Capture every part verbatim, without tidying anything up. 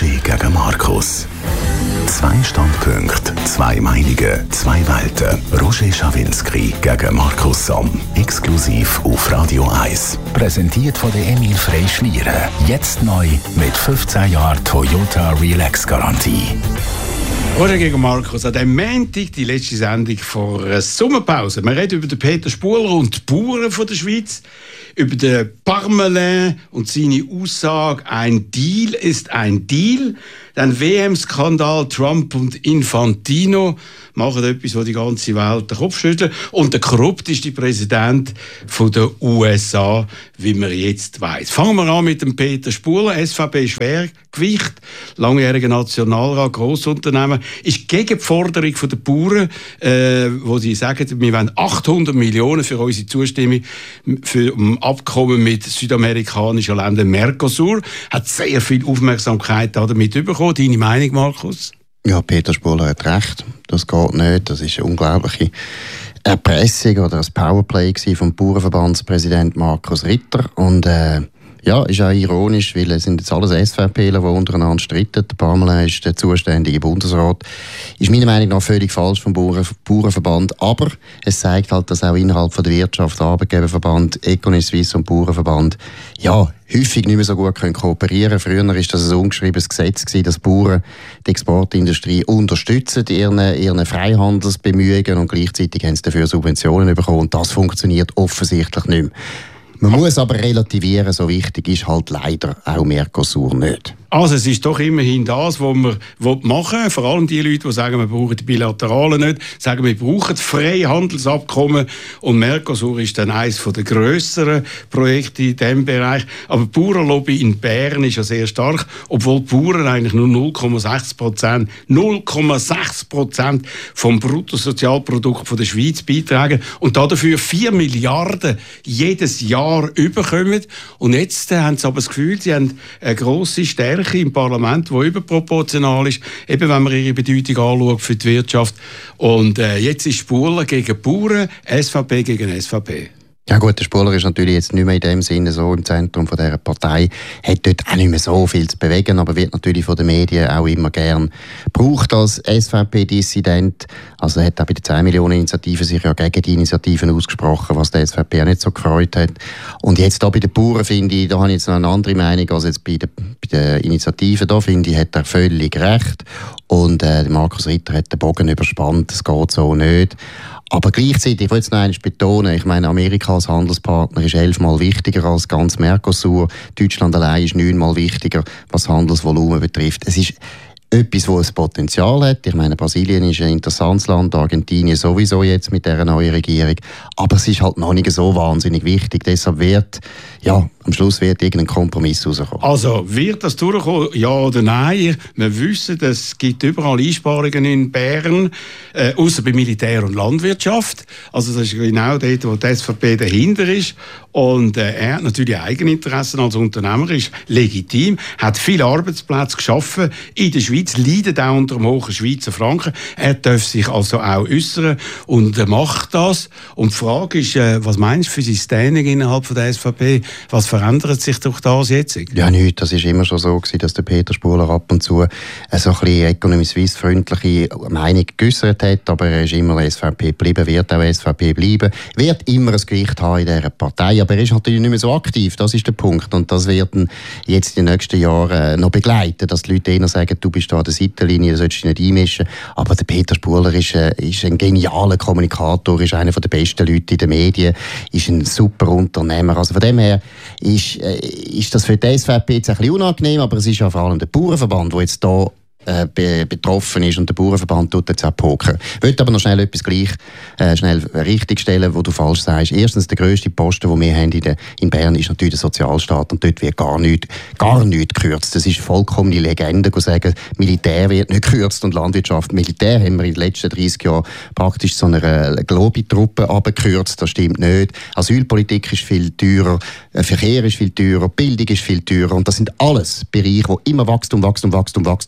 Roger gegen Markus. Zwei Standpunkte, zwei Meinungen, zwei Welten. Roger Schawinski gegen Markus Somm. Exklusiv auf Radio eins. Präsentiert von der Emil Frey Schlieren. Jetzt neu mit fünfzehn Jahren Toyota Relax Garantie. Roger gegen Markus, an diesem Montag, die letzte Sendung vor einer Sommerpause. Wir reden über den Peter Spuhler und die Bauern von der Schweiz, über den Parmelin und seine Aussage, ein Deal ist ein Deal. Dann W M-Skandal, Trump und Infantino machen etwas, wo die ganze Welt den Kopf schüttelt. Und der korrupteste Präsident der U S A, wie man jetzt weiss. Fangen wir an mit dem Peter Spuhler, S V P Schwergewicht, langjähriger Nationalrat, Grossunternehmen, ist gegen die Forderung der Bauern, äh, wo sie sagen, wir wollen achthundert Millionen für unsere Zustimmung für ein Abkommen mit südamerikanischen Ländern, Mercosur, hat sehr viel Aufmerksamkeit damit bekommen. Deine Meinung, Markus? Ja, Peter Spuhler hat recht. Das geht nicht. Das ist eine unglaubliche Erpressung oder ein Powerplay vom Bauernverbandspräsident Markus Ritter. Und äh, ja, ist auch ironisch, weil es sind jetzt alles SVPler, die untereinander streiten. Der Parmelin ist der zuständige Bundesrat. Ist meiner Meinung nach völlig falsch vom Bauern, Bauernverband. Aber es zeigt halt, dass auch innerhalb von der Wirtschaft, der Arbeitgeberverband, Economie Suisse und Bauernverband, ja, häufig nicht mehr so gut können kooperieren. Früher war das ein ungeschriebenes Gesetz gewesen, dass Bauern die Exportindustrie unterstützen, ihren, ihren Freihandelsbemühungen, und gleichzeitig haben sie dafür Subventionen bekommen. Und das funktioniert offensichtlich nicht mehr. Man muss aber relativieren, so wichtig ist halt leider auch Mercosur nicht. Also es ist doch immerhin das, was wir machen wollen. Vor allem die Leute, die sagen, wir brauchen die Bilateralen nicht, sagen, wir brauchen Freihandelsabkommen. Und Mercosur ist dann eines der grösseren Projekte in diesem Bereich. Aber die Bauernlobby in Bern ist ja sehr stark, obwohl die Bauern eigentlich nur null Komma sechs Prozent null Komma sechs Prozent vom Bruttosozialprodukt von der Schweiz beitragen und dafür vier Milliarden jedes Jahr überkommen. Und jetzt äh, haben sie aber das Gefühl, sie haben eine grosse Stärke im Parlament, die überproportional ist, eben wenn man ihre Bedeutung anschaut für die Wirtschaft. Und äh, jetzt ist Spuhler gegen Bauern, S V P gegen S V P. Ja gut, der Spuhler ist natürlich jetzt nicht mehr in dem Sinne so im Zentrum von dieser Partei, hat dort auch nicht mehr so viel zu bewegen, aber wird natürlich von den Medien auch immer gern gebraucht als S V P-Dissident. Also er hat auch bei der zehn Millionen Initiative sich ja gegen die Initiativen ausgesprochen, was der S V P auch nicht so gefreut hat. Und jetzt da bei den Bauern finde ich, da habe ich jetzt noch eine andere Meinung als jetzt bei den, bei den Initiativen. Da finde ich, hat er völlig recht. Und äh, Markus Ritter hat den Bogen überspannt, das geht so nicht. Aber gleichzeitig, ich will jetzt noch einmal betonen, ich meine, Amerika als Handelspartner ist elfmal wichtiger als ganz Mercosur. Deutschland allein ist neunmal wichtiger, was Handelsvolumen betrifft. Es ist etwas, das ein Potenzial hat. Ich meine, Brasilien ist ein interessantes Land, Argentinien sowieso jetzt mit dieser neuen Regierung. Aber es ist halt noch nicht so wahnsinnig wichtig. Deshalb wird, ja, am Schluss wird irgendein Kompromiss rauskommen. Also, wird das durchkommen, ja oder nein? Wir wissen, es gibt überall Einsparungen in Bern, äh, außer bei Militär und Landwirtschaft. Also, das ist genau dort, wo die S V P dahinter ist. Und äh, er hat natürlich Eigeninteressen als Unternehmer, ist legitim, hat viele Arbeitsplätze geschaffen in der Schweiz, leidet auch unter dem hohen Schweizer Franken. Er darf sich also auch äußern und er macht das. Und die Frage ist, äh, was meinst du für sein Standing innerhalb von der S V P? Was verändert sich durch das jetzt? Ja, nichts. Das war immer schon so gewesen, dass der Peter Spuhler ab und zu eine so ein bisschen Economy Suisse freundliche Meinung geäußert hat, aber er ist immer S V P geblieben, wird auch S V P bleiben, wird immer ein Gewicht haben in dieser Partei, aber er ist natürlich nicht mehr so aktiv, das ist der Punkt, und das wird ihn jetzt in den nächsten Jahren noch begleiten, dass die Leute eher sagen, du bist da an der Seitenlinie, du solltest dich nicht einmischen, aber der Peter Spuhler ist, äh, ist ein genialer Kommunikator, ist einer der besten Leute in den Medien, ist ein super Unternehmer, also von dem her ist, äh, ist das für die S V P jetzt ein bisschen unangenehm, aber es ist ja vor allem der Bauernverband, der jetzt da äh, be- betroffen ist und der Bauernverband tut jetzt auch Poker. Ich will aber noch schnell etwas gleich äh, schnell richtigstellen, wo du falsch sagst. Erstens, der grösste Posten, den wir haben in, der, in Bern, ist natürlich der Sozialstaat und dort wird gar nichts, gar nichts gekürzt. Das ist vollkommen die Legende, zu sagen, Militär wird nicht gekürzt und Landwirtschaft. Militär haben wir in den letzten dreissig Jahren praktisch so einer Globi-Truppe abgekürzt. Das stimmt nicht. Asylpolitik ist viel teurer, Verkehr ist viel teurer, Bildung ist viel teurer und das sind alles Bereiche, wo immer Wachstum, Wachstum, Wachstum, Wachstum, Wachstum.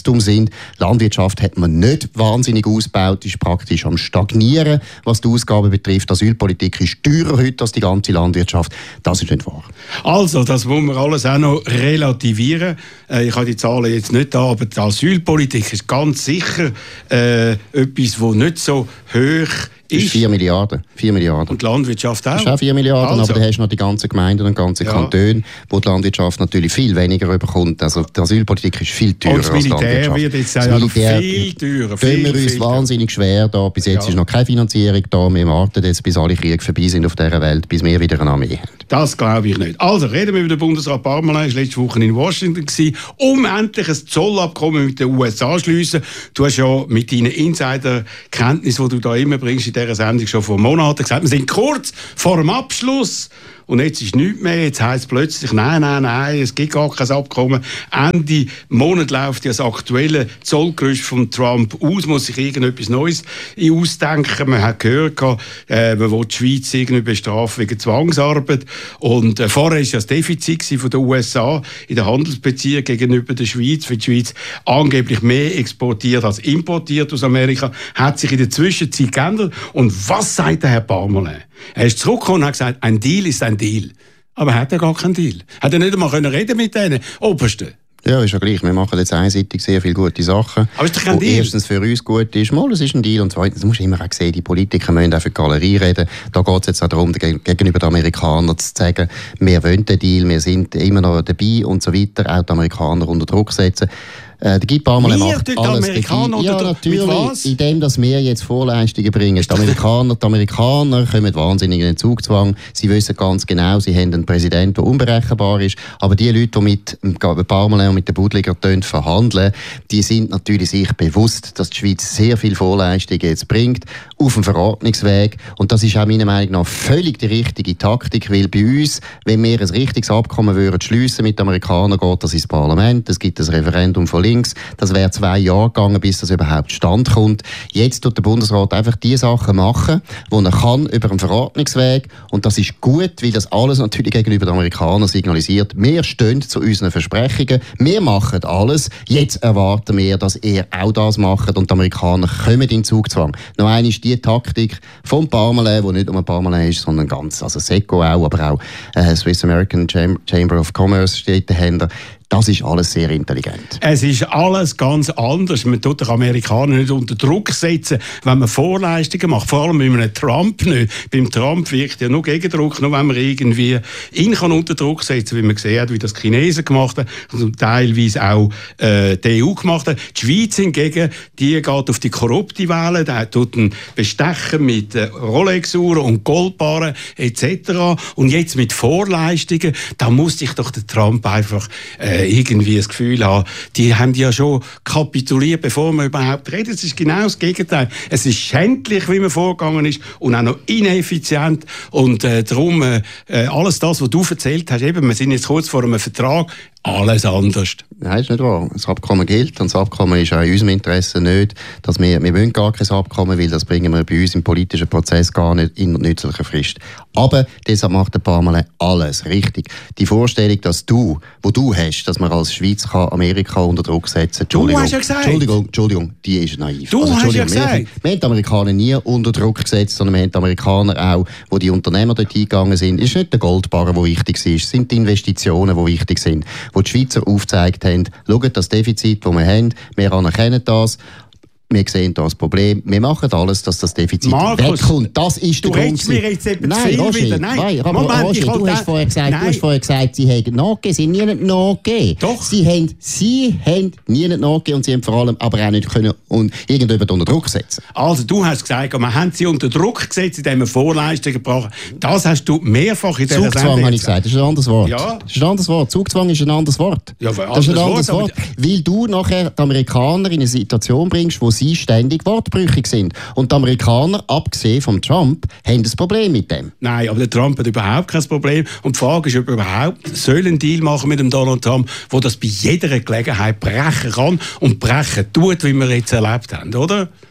Wachstum sind. Landwirtschaft hat man nicht wahnsinnig ausgebaut, ist praktisch am Stagnieren, was die Ausgaben betrifft. Asylpolitik ist teurer heute als die ganze Landwirtschaft. Das ist nicht wahr. Also, das muss man alles auch noch relativieren. Äh, ich habe die Zahlen jetzt nicht da, aber die Asylpolitik ist ganz sicher äh, etwas, das nicht so hoch Das ist vier Milliarden. vier Milliarden. Und die Landwirtschaft auch? Das ist auch vier Milliarden, also. aber dann hast du noch die ganzen Gemeinden und ganzen ja. Kantone, wo die Landwirtschaft natürlich viel weniger bekommt. Also die Asylpolitik ist viel teurer als die Landwirtschaft. Und das Militär wird jetzt auch noch viel teurer. Viel, tun wir uns wahnsinnig schwer da. Bis jetzt ja. ist noch keine Finanzierung da. Wir warten jetzt, bis alle Kriege vorbei sind auf dieser Welt, bis wir wieder eine Armee haben. Das glaube ich nicht. Also, reden wir über den Bundesrat Parmelin. Er war letzte Woche in Washington, um endlich ein Zollabkommen mit den U S A zu schliessen. Du hast ja mit deinen Insiderkenntnissen, die du da immer bringst, in dieser Sendung schon vor Monaten gesagt, wir sind kurz vor dem Abschluss. Und jetzt ist nichts mehr. Jetzt heisst es plötzlich, nein, nein, nein, es gibt gar kein Abkommen. Ende Monat läuft ja das aktuelle Zollgerüst von Trump aus, muss sich irgendetwas Neues ausdenken. Man hat gehört, äh, man will die Schweiz irgendwie bestrafen wegen Zwangsarbeit. Und äh, vorher war ja das Defizit von den U S A in den Handelsbeziehungen gegenüber der Schweiz, weil die Schweiz angeblich mehr exportiert als importiert aus Amerika, hat sich in der Zwischenzeit geändert. Und was sagt der Herr Parmelin? Er ist zurückgekommen und hat gesagt, ein Deal ist ein Deal. Aber er hat ja gar keinen Deal. Hat er nicht einmal können reden mit denen Obersten? Ja, ist ja gleich. Wir machen jetzt einseitig sehr viele gute Sachen. Aber ist doch kein Deal? Erstens für uns gut ist, mal, es ist ein Deal. Und zweitens, du musst immer auch sehen, die Politiker müssen auch für die Galerie reden. Da geht es jetzt auch darum, gegenüber den Amerikanern zu sagen, wir wollen den Deal, wir sind immer noch dabei und so weiter. Auch die Amerikaner unter Druck setzen. Äh, der Guy Parmelin macht alles Amerikaner ja, natürlich, indem dass wir jetzt Vorleistungen bringen. Die Amerikaner, die Amerikaner kommen wahnsinnig in den Zugzwang. Sie wissen ganz genau, sie haben einen Präsidenten, der unberechenbar ist. Aber die Leute, die mit Parmelin und mit den Budliger verhandeln, die sind natürlich sich bewusst, dass die Schweiz sehr viele Vorleistungen jetzt bringt, auf dem Verordnungsweg. Und das ist auch meiner Meinung nach völlig die richtige Taktik, weil bei uns, wenn wir ein richtiges Abkommen würden schliessen mit den Amerikanern, geht das ins Parlament, es gibt ein Referendum von links. Das wäre zwei Jahre gegangen, bis das überhaupt zustande kommt. Jetzt tut der Bundesrat einfach die Sachen machen, die er kann über einen Verordnungsweg. Und das ist gut, weil das alles natürlich gegenüber den Amerikanern signalisiert. Wir stehen zu unseren Versprechungen. Wir machen alles. Jetzt erwarten wir, dass er auch das macht und die Amerikaner kommen in Zugzwang. Noch eine ist die Taktik vom Parmelin, wo nicht nur ein Parmelin ist, sondern ganz, also SECO auch, aber auch äh, Swiss American Chamber of Commerce steht dahinter. Das ist alles sehr intelligent. Es ist alles ganz anders. Man tut die Amerikaner nicht unter Druck setzen, wenn man Vorleistungen macht. Vor allem bei einem Trump nicht. Beim Trump wirkt ja nur Gegendruck, nur wenn man irgendwie ihn kann unter Druck setzen kann, wie man gesehen hat, wie das die Chinesen gemacht haben und teilweise auch äh, die E U gemacht hat. Die Schweiz hingegen, die geht auf die korrupte Welle, der tut ihn bestechen mit äh, Rolex-Uhren und Goldbarren et cetera. Und jetzt mit Vorleistungen, da muss sich doch der Trump einfach äh, irgendwie das Gefühl haben, die haben ja schon kapituliert, bevor man überhaupt redet. Es ist genau das Gegenteil. Es ist schändlich, wie man vorgegangen ist und auch noch ineffizient und äh, darum äh, alles das, was du erzählt hast, eben, wir sind jetzt kurz vor einem Vertrag, alles anders. Nein, ist nicht wahr. Das Abkommen gilt und das Abkommen ist auch in unserem Interesse nicht, dass wir, wir wollen gar kein Abkommen, weil das bringen wir bei uns im politischen Prozess gar nicht in nützlicher Frist. Aber deshalb macht der Parmelin alles richtig. Die Vorstellung, dass du, wo du hast, dass man als Schweiz kann Amerika unter Druck setzen kann, Entschuldigung, du hast ja gesagt. Entschuldigung, Entschuldigung, die ist naiv. Du also, hast ja gesagt. Wir, wir haben die Amerikaner nie unter Druck gesetzt, sondern wir haben die Amerikaner auch, wo die Unternehmer dort eingegangen sind. Es ist nicht der Goldbarren, der wichtig ist, es sind die Investitionen, die wichtig sind, wo die Schweizer aufgezeigt haben, schaut das Defizit, das wir haben, wir anerkennen das. Wir sehen da das Problem. Wir machen alles, dass das Defizit Markus, wegkommt. Das ist der Grund. Du redest mir jetzt eben nein, zu viel Roger, wieder. Nein, nein aber Moment, Roger, du, hast vorher gesagt, du hast vorher gesagt, sie haben nachgegeben. Sie haben nie nicht nachgegeben. Doch. Sie haben, sie haben nie nicht nachgegeben und sie haben vor allem aber auch nicht können und irgendjemand unter Druck setzen. Also du hast gesagt, wir haben sie unter Druck gesetzt, indem wir Vorleistungen gebracht. Das hast du mehrfach in dieser Sendung Zugzwang, habe ich gesagt. Das ist ein anderes Wort. Ja. Das ist ein anderes Wort. Zugzwang ist ein anderes Wort. Ja, das ist ein anderes Wort. Wort weil du nachher die Amerikaner in eine Situation bringst, wo sie ständig wortbrüchig sind. Und die Amerikaner, abgesehen vom Trump, haben ein Problem mit dem. Nein, aber der Trump hat überhaupt kein Problem. Und die Frage ist, ob er überhaupt soll einen Deal machen mit dem Donald Trump, der das bei jeder Gelegenheit brechen kann und brechen tut, wie wir jetzt erlebt haben, oder?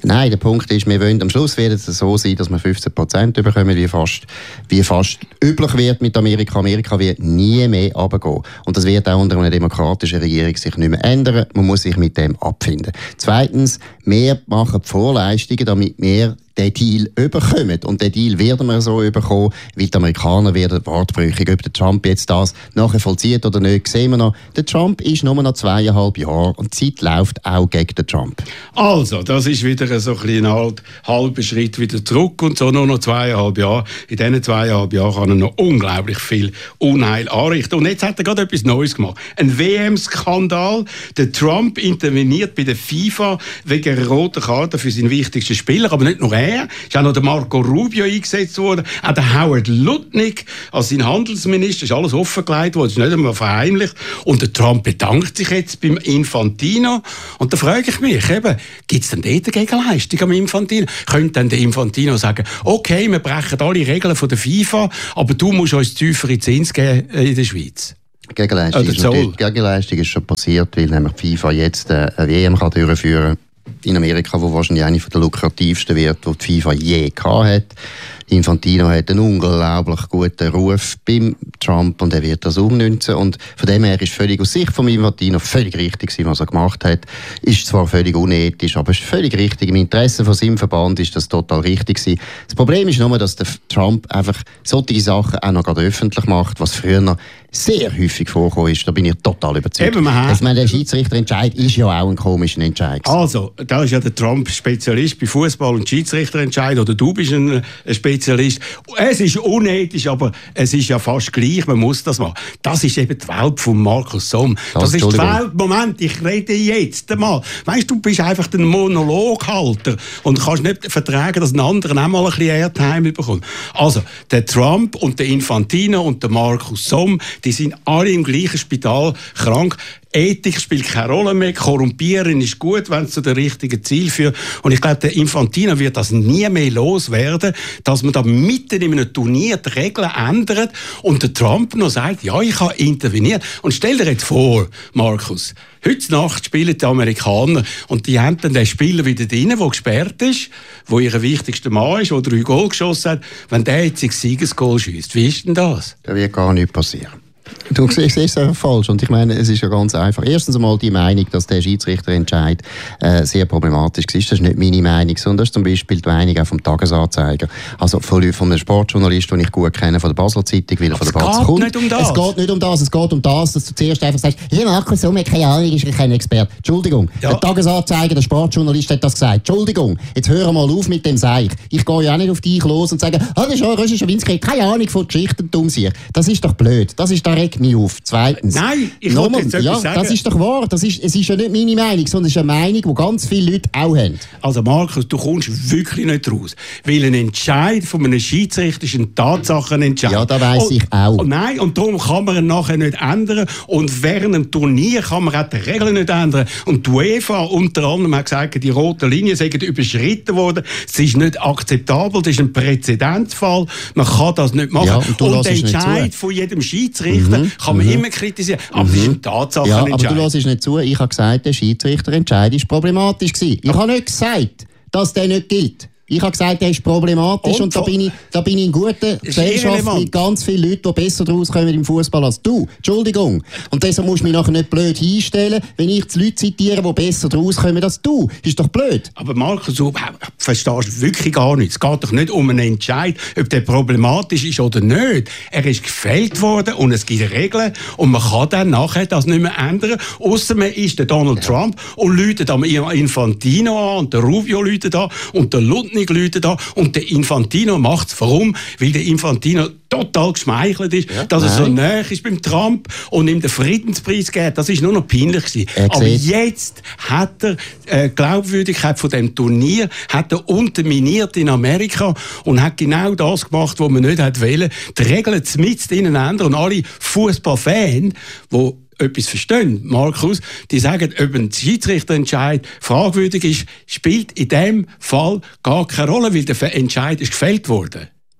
Nein, der Punkt ist, wir wollen am Schluss wird es so sein, dass wir fünfzehn Prozent bekommen, wie fast, wie fast üblich wird mit Amerika. Amerika wird nie mehr runtergehen. Und das wird auch unter einer demokratischen Regierung sich nicht mehr ändern. Man muss sich mit dem abfinden. Zweitens, wir machen die Vorleistungen, damit wir den Deal überkommen. Und den Deal werden wir so überkommen, weil die Amerikaner werden wortbrüchig. Ob der Trump jetzt das nachher vollzieht oder nicht, sehen wir noch. Der Trump ist nur noch zweieinhalb Jahre und die Zeit läuft auch gegen den Trump. Also, das ist wieder so ein halt, halber Schritt wieder zurück und so nur noch zweieinhalb Jahre. In diesen zweieinhalb Jahren kann er noch unglaublich viel Unheil anrichten. Und jetzt hat er gerade etwas Neues gemacht. Ein W M-Skandal. Der Trump interveniert bei der FIFA wegen einer roten Karte für seinen wichtigsten Spieler, aber nicht nur er, ist auch noch der Marco Rubio eingesetzt worden, auch der Howard Lutnick als sein Handelsminister, ist alles offengelegt worden, ist nicht einmal verheimlicht. Und der Trump bedankt sich jetzt beim Infantino. Und da frage ich mich, eben, gibt es denn dort eine Gegenleistung am Infantino? Könnte dann der Infantino sagen, okay, wir brechen alle Regeln von der FIFA, aber du musst uns tiefere Zins geben in der Schweiz? Gegenleistung, ist natürlich, Gegenleistung ist schon passiert, weil nämlich die FIFA jetzt äh, eine W M kann durchführen in Amerika, wo wahrscheinlich eine der lukrativsten wird, die die FIFA je gehabt hat. Infantino hat einen unglaublich guten Ruf beim Trump und er wird das umnützen. Und von dem her ist völlig aus Sicht von Infantino völlig richtig, was er gemacht hat. Ist zwar völlig unethisch, aber ist völlig richtig. Im Interesse von seinem Verband ist das total richtig gewesen. Das Problem ist nur, dass der Trump einfach solche Sachen auch noch gerade öffentlich macht, was früher noch sehr häufig vorgekommen ist. Da bin ich total überzeugt. Eben, ich meine, der Schiedsrichterentscheid ist ja auch ein komischer Entscheid. Also, da ist ja der Trump Spezialist bei Fußball und Schiedsrichterentscheid, oder du bist ein Spezialist. Es ist unethisch, aber es ist ja fast gleich, man muss das machen. Das ist eben die Welt von Markus Somm. Das, das ist die Welt, Moment, ich rede jetzt einmal. Weißt du, du bist einfach ein Monologhalter und kannst nicht vertragen, dass ein anderer auch mal ein bisschen Airtime bekommt. Also, der Trump und der Infantino und der Markus Somm, die sind alle im gleichen Spital krank. Ethik spielt keine Rolle mehr. Korrumpieren ist gut, wenn es zu dem richtigen Ziel führt. Und ich glaube, der Infantino wird das nie mehr loswerden, dass man da mitten in einem Turnier die Regeln ändert und der Trump noch sagt, ja, ich habe interveniert. Und stell dir jetzt vor, Markus, heute Nacht spielen die Amerikaner und die haben dann den Spieler wieder drin, der gesperrt ist, der ihr wichtigster Mann ist, der drei Goal geschossen hat. Wenn der jetzt ein Siegesgoal schiesst, wie ist denn das? Das wird gar nicht passieren. Du siehst es einfach falsch. Und ich meine, es ist ja ganz einfach. Erstens einmal die Meinung, dass der Schiedsrichterentscheid äh, sehr problematisch ist. Das ist nicht meine Meinung, sondern das ist zum Beispiel die Meinung auch vom Tagesanzeiger. Also von, von einem Sportjournalist, den ich gut kenne, von der Basler Zeitung, weil er von der Basel kommt. Nicht um das. Es geht nicht um das. Es geht um das, dass du zuerst einfach sagst, ja, Markus Somm hat keine Ahnung, ist kein Experte. Entschuldigung. Ja. Der Tagesanzeiger, der Sportjournalist hat das gesagt. Entschuldigung. Jetzt hör mal auf mit dem Seich. Ich gehe ja auch nicht auf dich los und sage, ah, das ist ja Roger Schawinski, keine Ahnung von Geschichten, dumm sich. Das ist doch blöd. Das ist, da regt mich auf. Zweitens. Nein, ich wollte jetzt etwas ja, sagen. Das ist doch wahr. Das ist, es ist ja nicht meine Meinung, sondern es ist eine Meinung, die ganz viele Leute auch haben. Also Markus, du kommst wirklich nicht raus. Weil ein Entscheid von einem Schiedsrichter ist ein Tatsachenentscheid. Ja, das weiss ich auch. Und, nein, und darum kann man ihn nachher nicht ändern. Und während dem Turnier kann man auch die Regeln nicht ändern. Und die UEFA unter anderem hat gesagt, die roten Linien seien überschritten worden. Es ist nicht akzeptabel, das ist ein Präzedenzfall. Man kann das nicht machen. Ja, und und der Entscheid von jedem Schiedsrichter mhm. kann man mhm. immer kritisieren. Aber es mhm. ist ein Tatsachenentscheid. Ja, aber du hörst nicht zu. Ich habe gesagt, der Schiedsrichterentscheid war problematisch gewesen. Ich habe nicht gesagt, dass der nicht gilt. Ich habe gesagt, der ist problematisch und, und da, bin ich, da bin ich in guter Gesellschaft mit ganz vielen Leuten, die besser daraus kommen im Fußball als du. Entschuldigung. Und deshalb musst du mich nachher nicht blöd hinstellen, wenn ich die Leute zitiere, die besser daraus kommen als du. Ist doch blöd. Aber Markus, du verstehst wirklich gar nichts. Es geht doch nicht um einen Entscheid, ob der problematisch ist oder nicht. Er ist gefällt worden und es gibt Regeln und man kann dann nachher das nicht mehr ändern. Ausser man ist der Donald ja. Trump und läutet am Infantino an und der Rubio läutet an und der Lutnick Leute da und der Infantino macht es. Warum? Weil der Infantino total geschmeichelt ist, ja, dass er so nah ist beim Trump und ihm den Friedenspreis gibt. Das war nur noch peinlich gewesen. Aber jetzt hat er äh, Glaubwürdigkeit von dem Turnier hat er unterminiert in Amerika und hat genau das gemacht, was man nicht hat wollen. Die Regeln mitten innen ändern und alle Fußballfans, die etwas verstehen, Markus, die sagen, ob ein Schiedsrichterentscheid fragwürdig ist, spielt in dem Fall gar keine Rolle, weil der Entscheid ist gefällt worden.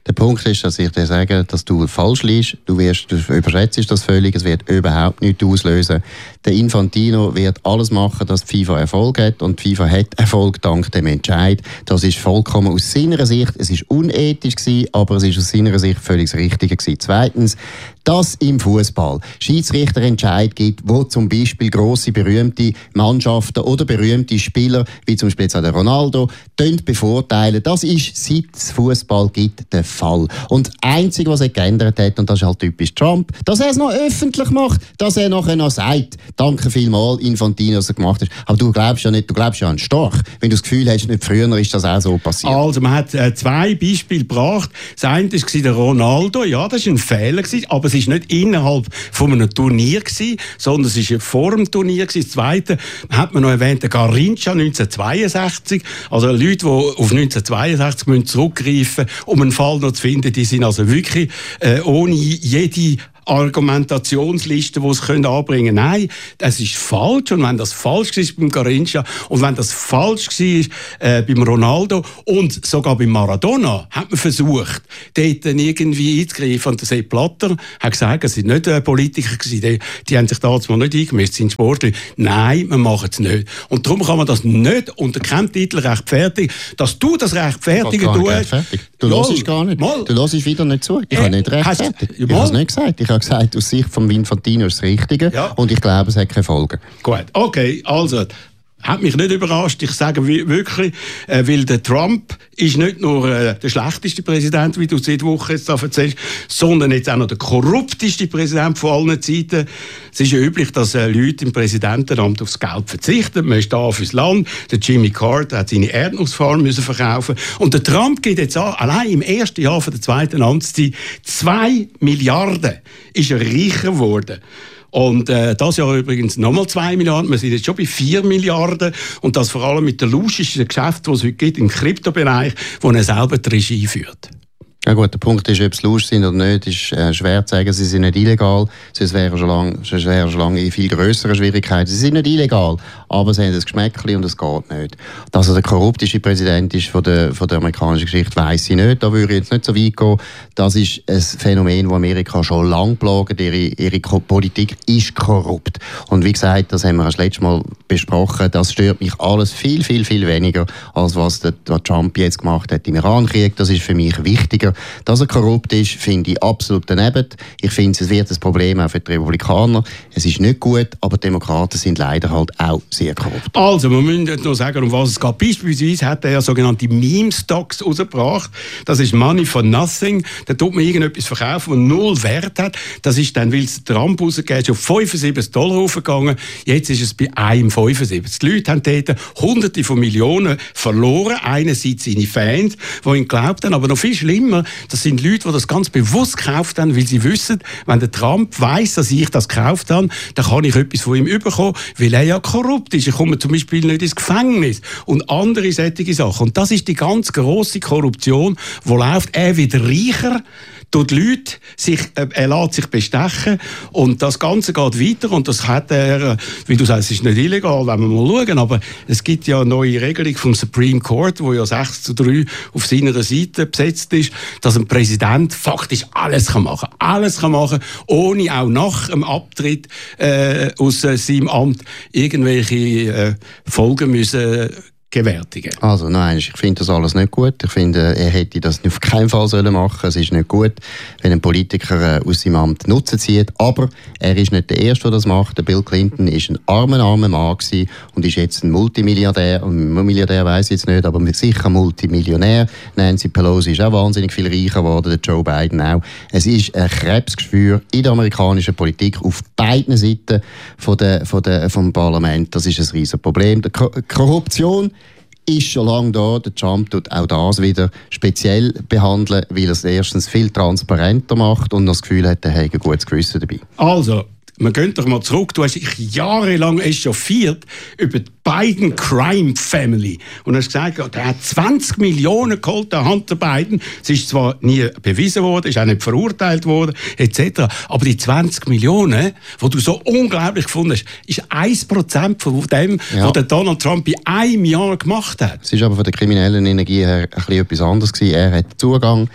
Der Punkt ist, dass ich dir sage, dass du falsch liegst. Du, wirst, du überschätzt das völlig. Es wird überhaupt nichts auslösen. Der Infantino wird alles machen, dass die FIFA Erfolg hat. Und die FIFA hat Erfolg dank dem Entscheid. Das ist vollkommen aus seiner Sicht, es ist unethisch gewesen, aber es ist aus seiner Sicht völlig das Richtige gewesen. Zweitens, dass im Fußball Schiedsrichterentscheid gibt, wo zum Beispiel grosse, berühmte Mannschaften oder berühmte Spieler, wie zum Beispiel jetzt auch der Ronaldo, bevorteilen. Das ist, seit es Fußball gibt, der Fall. Und das Einzige, was er geändert hat, und das ist halt typisch Trump, dass er es noch öffentlich macht, dass er nachher noch sagt, danke vielmals, Infantino, was er gemacht hat. Aber du glaubst ja nicht, du glaubst ja an Storch. Wenn du das Gefühl hast, nicht früher ist das auch so passiert. Also, man hat äh, zwei Beispiele gebracht. Das eine war der Ronaldo, ja, das war ein Fehler gewesen, aber es war nicht innerhalb von einem Turnier gewesen, sondern es war vor dem Turnier gewesen. Das zweite hat man noch erwähnt, der Garrincha neunzehnhundertzweiundsechzig. Also Leute, die auf neunzehnhundertzweiundsechzig müssen zurückgreifen, um einen Fall noch zu finden, die sind also wirklich äh, ohne jede Argumentationsliste, die sie anbringen können. Nein, das ist falsch. Und wenn das falsch war beim Garrincha und wenn das falsch war äh, beim Ronaldo und sogar beim Maradona, hat man versucht, dort irgendwie einzugreifen. Und der Sepp Blatter hat gesagt, es sind nicht äh, Politiker gewesen, die, die haben sich damals mal nicht eingemischt, es sind Sportler. Nein, wir machen es nicht. Und darum kann man das nicht unter keinem Titel rechtfertigen. Dass du das rechtfertigen tust... Du hörst gar nicht. Mal. Du hörst wieder nicht zu. Ich äh, habe nicht rechtfertigt. Ich habe es nicht gesagt. Ich habe gesagt, aus Sicht von Infantino ist das Richtige. Ja. Und ich glaube, es hat keine Folgen. Gut, okay, also... Hat mich nicht überrascht. Ich sage wirklich, äh, weil der Trump ist nicht nur äh, der schlechteste Präsident, wie du seit Wochen jetzt da erzählst, sondern jetzt auch noch der korrupteste Präsident von allen Zeiten. Es ist ja üblich, dass äh, Leute im Präsidentenamt aufs Geld verzichten. Man ist da fürs Land. Der Jimmy Carter hat seine Erdnussfarm müssen verkaufen. Und der Trump geht jetzt an, allein im ersten Jahr von der zweiten Amtszeit, zwei Milliarden ist er reicher geworden. Und äh, das Jahr übrigens nochmal zwei Milliarden. Wir sind jetzt schon bei vier Milliarden. Und das vor allem mit den luschigsten Geschäften, die es heute gibt im Kryptobereich, wo er selber die Regie führt. Ja gut, der Punkt ist, ob sie lusch sind oder nicht, ist äh, schwer zu sagen. Sie sind nicht illegal, sonst wären schon lange, sonst wären schon lange in viel grösseren Schwierigkeiten. Sie sind nicht illegal, aber sie haben ein Geschmäckchen und es geht nicht. Dass er der korrupteste Präsident ist von der, von der amerikanischen Geschichte, weiss ich nicht. Da würde ich jetzt nicht so weit gehen. Das ist ein Phänomen, das Amerika schon lange plagt. Ihre, ihre Politik ist korrupt. Und wie gesagt, das haben wir das letzte Mal besprochen, das stört mich alles viel, viel, viel weniger, als was der, der Trump jetzt gemacht hat im Iran-Krieg. Das ist für mich wichtiger. Dass er korrupt ist, finde ich absolut daneben. Ich finde, es wird ein Problem auch für die Republikaner. Es ist nicht gut, aber die Demokraten sind leider halt auch sehr korrupt. Also, wir müssen jetzt noch sagen, um was es geht. Beispielsweise hat er sogenannte Meme-Stocks rausgebracht. Das ist Money for Nothing. Da tut man irgendetwas verkaufen, das null Wert hat. Das ist dann, weil es Trump rausgegeben ist, auf fünfundsiebzig Dollar hochgegangen. Jetzt ist es bei einem fünfundsiebzig. Die Leute haben dort Hunderte von Millionen verloren. Einerseits seine Fans, die ihn glaubt haben, aber noch viel schlimmer, das sind Leute, die das ganz bewusst gekauft haben, weil sie wissen, wenn der Trump weiss, dass ich das gekauft habe, dann kann ich etwas von ihm bekommen, weil er ja korrupt ist. Ich komme zum Beispiel nicht ins Gefängnis und andere solche Sachen. Und das ist die ganz grosse Korruption, die läuft. Er wird reicher, durch die Leute, sich, äh, er lässt sich bestechen und das Ganze geht weiter und das hat er, wie du sagst, es ist nicht illegal, wenn wir mal schauen, aber es gibt ja eine neue Regelung vom Supreme Court, wo ja sechs zu drei auf seiner Seite besetzt ist, dass ein Präsident faktisch alles kann machen, alles kann machen, ohne auch nach dem Abtritt äh, aus äh, seinem Amt irgendwelche äh, Folgen müssen gewärtigen. Also nein, ich finde das alles nicht gut. Ich finde, er hätte das auf keinen Fall machen sollen. Es ist nicht gut, wenn ein Politiker äh, aus seinem Amt Nutzen zieht. Aber er ist nicht der Erste, der das macht. Der Bill Clinton war ein armer, armer Mann gewesen und ist jetzt ein Multimilliardär. Und Milliardär weiss ich jetzt nicht, aber sicher Multimillionär. Nancy Pelosi ist auch wahnsinnig viel reicher geworden, der Joe Biden auch. Es ist ein Krebsgeschwür in der amerikanischen Politik auf beiden Seiten von der, von der, vom Parlament. Das ist ein riesen Problem. Die Korruption ist schon lange da. Der Trump tut auch das wieder speziell behandeln, weil er es erstens viel transparenter macht und das Gefühl hat, er hat ein gutes Gewissen dabei. Also, wir gehen doch mal zurück. Du hast dich jahrelang echauffiert über die Biden Crime Family. Und hast gesagt, er hat zwanzig Millionen geholt, der Hunter Biden. Es ist zwar nie bewiesen worden, ist auch nicht verurteilt worden, et cetera. Aber die zwanzig Millionen, die du so unglaublich gefunden hast, ist ein Prozent von dem, ja, was der Donald Trump in einem Jahr gemacht hat. Es ist aber von der kriminellen Energie her ein bisschen etwas anderes gewesen. Er hat Zugang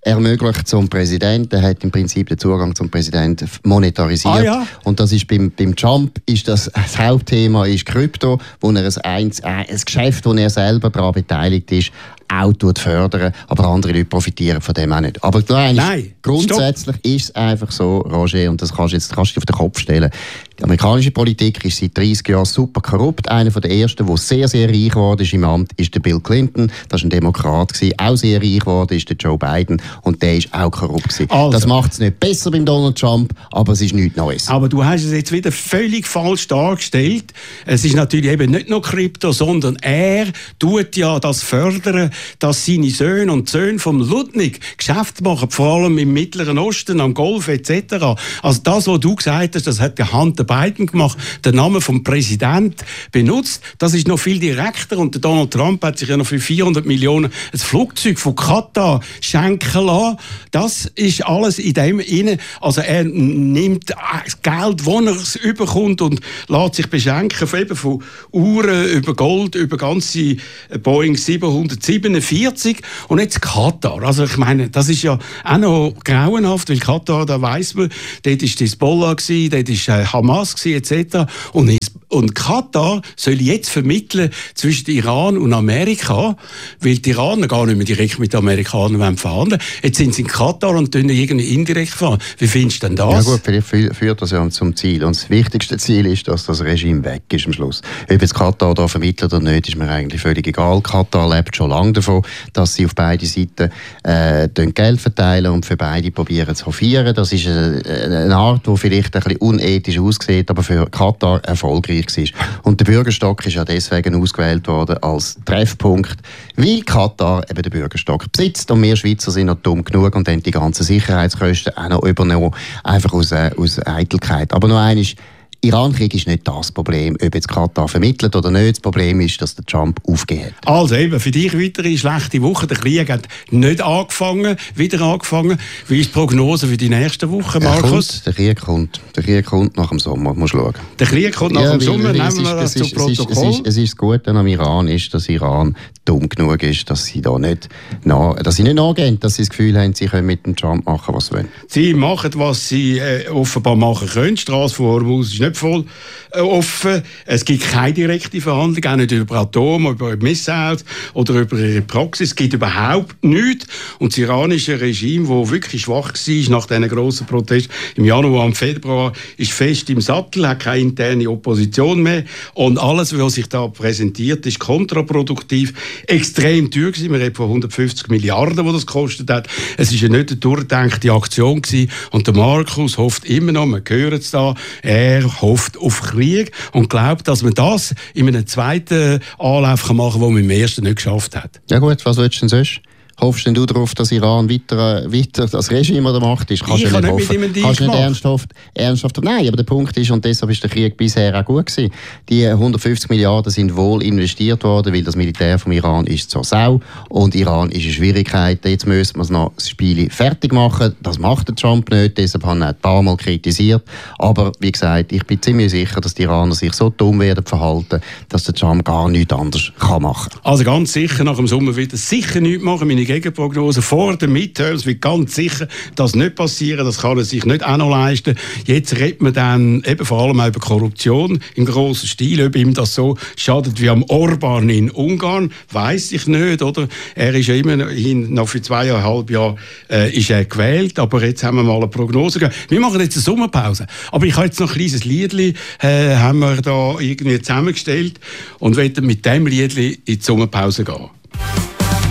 ermöglicht zum Präsidenten, der hat im Prinzip den Zugang zum Präsidenten monetarisiert. Ah, ja. Und das ist beim, beim Trump ist das, das Hauptthema ist Krypto, wo er ein, ein, ein Geschäft, wo er selber daran beteiligt ist, auch fördern, aber andere Leute profitieren von dem auch nicht. Aber nein, grundsätzlich stopp. Ist es einfach so, Roger, und das kannst du jetzt kannst du auf den Kopf stellen. Die amerikanische Politik ist seit dreißig Jahren super korrupt. Einer der ersten, der sehr, sehr reich geworden ist im Amt, ist der Bill Clinton. Das war ein Demokrat. Auch sehr reich geworden ist der Joe Biden. Und der ist auch korrupt. Also. Das macht es nicht besser beim Donald Trump, aber es ist nichts Neues. Aber du hast es jetzt wieder völlig falsch dargestellt. Es ist natürlich eben nicht nur Krypto, sondern er tut ja das fördern, dass seine Söhne und Söhne vom Ludwig Geschäfte machen, vor allem im Mittleren Osten, am Golf et cetera. Also das, was du gesagt hast, das hat der Hunter Biden gemacht, den Namen vom Präsident benutzt. Das ist noch viel direkter und der Donald Trump hat sich ja noch für vierhundert Millionen ein Flugzeug von Katar schenken lassen. Das ist alles in dem inne. Also er nimmt das Geld, wo er es überkommt und lässt sich beschenken, von, eben von Uhren über Gold, über ganze Boeing siebenhundertsiebenundvierzig und jetzt Katar. Also ich meine, das ist ja auch noch grauenhaft, weil Katar, da weiss man, dort war Hezbollah, dort ist Hamas et cetera. Und, und Katar soll jetzt vermitteln zwischen Iran und Amerika, weil die Iraner gar nicht mehr direkt mit den Amerikanern verhandeln. Jetzt sind sie in Katar und tun irgendwie indirekt fahren. Wie findest du denn das? Ja gut, vielleicht führt das ja zum Ziel. Und das wichtigste Ziel ist, dass das Regime weg ist am Schluss. Ob jetzt Katar da vermittelt oder nicht, ist mir eigentlich völlig egal. Katar lebt schon lange davon, dass sie auf beide Seiten äh, Geld verteilen und für beide probieren zu hofieren. Das ist eine, eine Art, die vielleicht ein bisschen unethisch aussieht, aber für Katar erfolgreich war. Und der Bürgerstock ist ja deswegen ausgewählt worden als Treffpunkt, weil Katar eben den Bürgerstock besitzt und wir Schweizer sind noch dumm genug und haben die ganzen Sicherheitskosten auch noch übernommen, einfach aus, äh, aus Eitelkeit. Aber noch eines, Iran-Krieg ist nicht das Problem, ob jetzt Katar vermittelt oder nicht. Das Problem ist, dass der Trump aufgehört. Also eben, für dich weitere schlechte Woche. Der Krieg hat nicht angefangen, wieder angefangen. Wie ist die Prognose für die nächsten Wochen, Markus? Der Krieg kommt. Der Krieg kommt nach dem Sommer, musst du schauen. Der Krieg kommt nach ja, dem Sommer, nehmen wir das zum Protokoll. Es ist, es ist das Gute am Iran ist, dass Iran dumm genug ist, dass sie da nicht, nah, dass sie nicht nachgehen, dass sie das Gefühl haben, sie können mit dem Trump machen, was sie wollen. Sie machen, was sie äh, offenbar machen können. Die Straße von Hormuz ist nicht voll äh, offen. Es gibt keine direkte Verhandlung, auch nicht über Atom, über Missiles oder über ihre Praxis. Es gibt überhaupt nichts. Und das iranische Regime, das wirklich schwach war nach diesen grossen Protesten im Januar und Februar, ist fest im Sattel, hat keine interne Opposition mehr. Und alles, was sich da präsentiert, ist kontraproduktiv. Extrem teuer gewesen. Wir reden von hundertfünfzig Milliarden, die das gekostet hat. Es war ja nicht eine durchgedachte Aktion gewesen. Und der Markus hofft immer noch, man hört es da, er hofft auf Krieg und glaubt, dass man das in einem zweiten Anlauf machen kann, den man im ersten nicht geschafft hat. Ja gut, was willst du denn sonst? Hoffst denn du darauf, dass Iran weiter, weiter das Regime an der Macht ist? Kannst ich kann nicht hoffen. mit ihm Kannst nicht ernsthaft, ernsthaft... Nein, aber der Punkt ist, und deshalb ist der Krieg bisher auch gut gewesen, die hundertfünfzig Milliarden sind wohl investiert worden, weil das Militär vom Iran ist zur Sau und Iran ist in Schwierigkeiten. Jetzt müssen wir noch das Spiel fertig machen. Das macht der Trump nicht, deshalb haben wir ein paar Mal kritisiert. Aber wie gesagt, ich bin ziemlich sicher, dass die Iraner sich so dumm werden verhalten, dass der Trump gar nichts anderes kann machen kann. Also ganz sicher, nach dem Sommer wird er sicher nichts machen. Meine Gegenprognose vor den Midterms wird ganz sicher das nicht passieren. Das kann er sich nicht auch noch leisten. Jetzt redet man dann eben vor allem auch über Korruption im grossen Stil. Ob ihm das so schadet wie am Orban in Ungarn, weiss ich nicht. Oder? Er ist ja immerhin noch für zweieinhalb Jahre äh, ist er gewählt. Aber jetzt haben wir mal eine Prognose gegeben. Wir machen jetzt eine Sommerpause. Aber ich habe jetzt noch ein kleines Liedli äh, haben wir da irgendwie zusammengestellt und wollen mit diesem Liedli in die Sommerpause gehen.